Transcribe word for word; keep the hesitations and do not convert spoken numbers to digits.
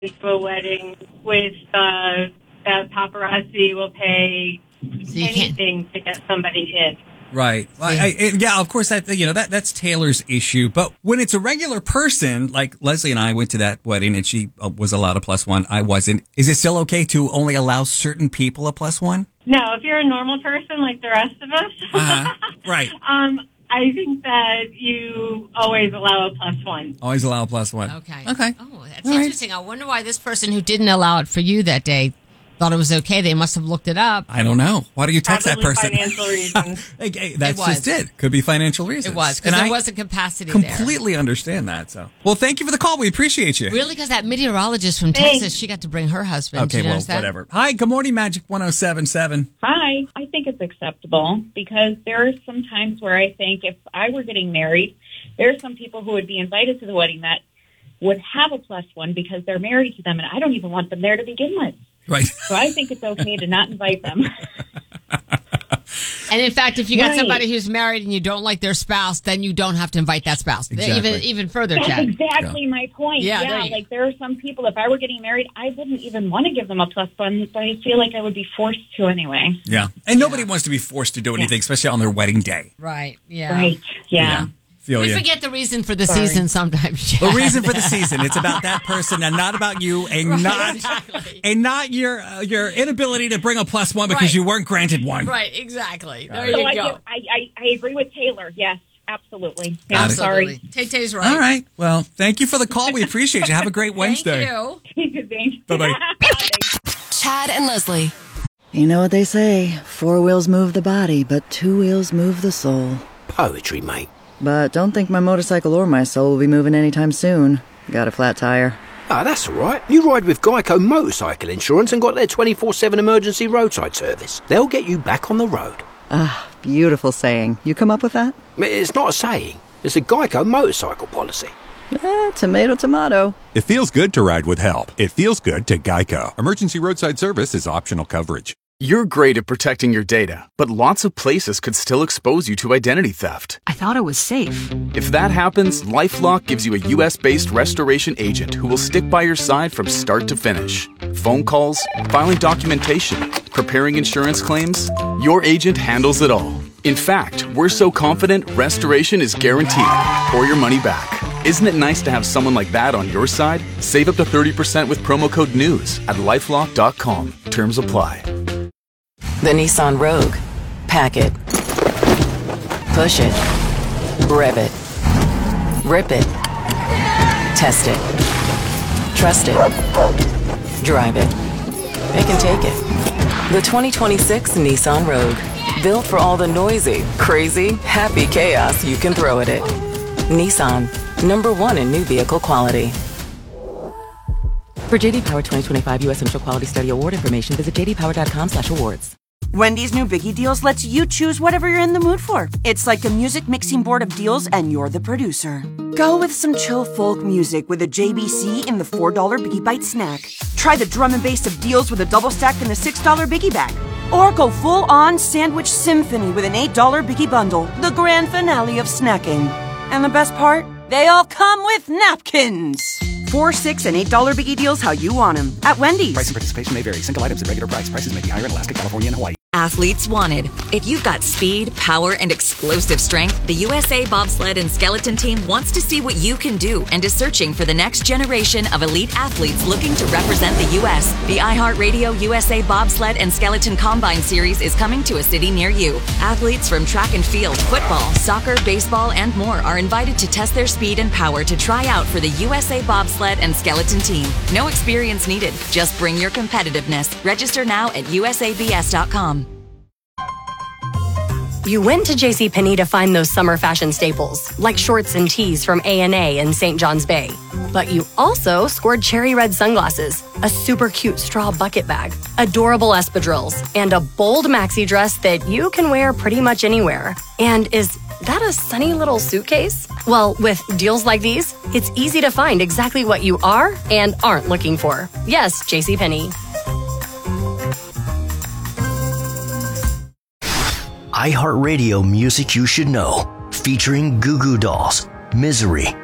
to a wedding with uh, that paparazzi will pay So you anything to get somebody in. Right. Well, I, I, yeah, of course, that you know that that's Taylor's issue. But when it's a regular person, like Leslie and I went to that wedding, and she uh, was allowed a plus one. I wasn't. Is it still okay to only allow certain people a plus one? No, if you're a normal person like the rest of us, Uh-huh. Right. um, I think that you always allow a plus one. Always allow a plus one. Okay. Okay. Oh, that's All right. interesting. I wonder why this person who didn't allow it for you that day thought it was okay. They must have looked it up. I don't know. Why don't you text Probably that person? financial reasons. Hey, hey, that's It was. just it. Could be financial reasons. It was, And because there I was a capacity there. completely understand that. So, well, thank you for the call. We appreciate you. Really? Because that meteorologist from Thanks. Texas, she got to bring her husband. Did Okay, you well, notice that? whatever. Hi, good morning, Magic one oh seven seven. Hi. I think it's acceptable because there are some times where I think if I were getting married, there are some people who would be invited to the wedding that would have a plus one because they're married to them, and I don't even want them there to begin with. Right. So I think it's okay to not invite them. And in fact, if you got Right. somebody who's married and you don't like their spouse, then you don't have to invite that spouse. Exactly. Even even further, That's Chad. exactly my point. Yeah, Yeah, there you- like there are some people, if I were getting married, I wouldn't even want to give them a plus one, but I feel like I would be forced to anyway. Yeah. And nobody wants to be forced to do anything, especially on their wedding day. Right. Yeah. Right. Yeah. Feel We you. forget the reason for the Sorry. season sometimes. The Chad. reason for the season. It's about that person and not about you, and Right, not exactly. and not your uh, your inability to bring a plus one because Right. you weren't granted one. Right, exactly. There So you I, go. do- I, I, I agree with Taylor. Yes, absolutely. Yeah, Got I'm it. sorry. Tay-Tay's right. All right. Well, thank you for the call. We appreciate you. Have a great Wednesday. Thank you. Thanks. Bye-bye. Chad and Leslie. You know what they say, four wheels move the body, but two wheels move the soul. Poetry, mate. But don't think my motorcycle or my soul will be moving anytime soon. Got a flat tire. Ah, that's all right. You ride with Geico Motorcycle Insurance and got their twenty-four seven emergency roadside service. They'll get you back on the road. Ah, beautiful saying. You come up with that? It's not a saying. It's a Geico motorcycle policy. Eh, tomato, tomato. It feels good to ride with help. It feels good to Geico. Emergency roadside service is optional coverage. You're great at protecting your data, but lots of places could still expose you to identity theft. I thought it was safe. If that happens, LifeLock gives you a U S-based restoration agent who will stick by your side from start to finish. Phone calls, filing documentation, preparing insurance claims, your agent handles it all. In fact, we're so confident restoration is guaranteed or your money back. Isn't it nice to have someone like that on your side? Save up to thirty percent with promo code NEWS at lifelock dot com. Terms apply. The Nissan Rogue. Pack it. Push it. Rev it. Rip it. Test it. Trust it. Drive it. It can take it. The twenty twenty-six Nissan Rogue. Built for all the noisy, crazy, happy chaos you can throw at it. Nissan. Number one in new vehicle quality. For J D Power twenty twenty-five U S Initial Quality Study Award information, visit j d power dot com slash awards. Wendy's new Biggie Deals lets you choose whatever you're in the mood for. It's like a music mixing board of deals, and you're the producer. Go with some chill folk music with a J B C in the four dollar Biggie Bite snack. Try the drum and bass of deals with a double stack in the six dollar Biggie Bag. Or go full-on sandwich symphony with an eight dollar Biggie Bundle, the grand finale of snacking. And the best part? They all come with napkins. Four, six, and eight dollar Biggie Deals how you want them at Wendy's. Price and participation may vary. Single items at regular price. Prices may be higher in Alaska, California, and Hawaii. Athletes wanted. If you've got speed, power, and explosive strength, the U S A Bobsled and Skeleton Team wants to see what you can do and is searching for the next generation of elite athletes looking to represent the U S The iHeartRadio U S A Bobsled and Skeleton Combine Series is coming to a city near you. Athletes from track and field, football, soccer, baseball, and more are invited to test their speed and power to try out for the U S A Bobsled and Skeleton Team. No experience needed. Just bring your competitiveness. Register now at U S A B S dot com. You went to JCPenney to find those summer fashion staples, like shorts and tees from A and A in Saint John's Bay. But you also scored cherry red sunglasses, a super cute straw bucket bag, adorable espadrilles, and a bold maxi dress that you can wear pretty much anywhere. And is that a sunny little suitcase? Well, with deals like these, it's easy to find exactly what you are and aren't looking for. Yes, JCPenney. iHeartRadio Music You Should Know, featuring Goo Goo Dolls, Misery,